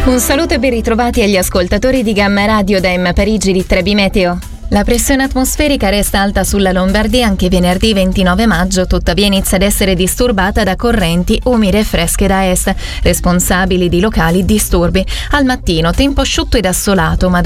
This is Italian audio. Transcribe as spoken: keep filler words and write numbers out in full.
Un saluto e ben ritrovati agli ascoltatori di Gamma Radio da M Parigi di Trebi Meteo. La pressione atmosferica resta alta sulla Lombardia anche venerdì ventinove maggio, tuttavia inizia ad essere disturbata da correnti umide e fresche da est, responsabili di locali disturbi. Al mattino tempo asciutto ed assolato, ma